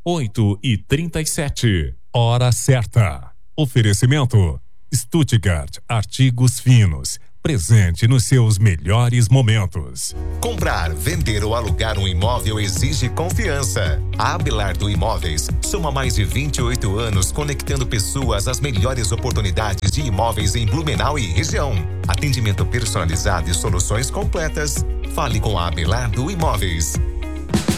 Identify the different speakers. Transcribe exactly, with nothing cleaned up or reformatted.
Speaker 1: oito e trinta e sete. Hora certa. Oferecimento Stuttgart Artigos Finos. Presente nos seus melhores momentos.
Speaker 2: Comprar, vender ou alugar um imóvel exige confiança. A Abelardo Imóveis soma mais de vinte e oito anos conectando pessoas às melhores oportunidades de imóveis em Blumenau e região. Atendimento personalizado e soluções completas. Fale com a Abelardo Imóveis.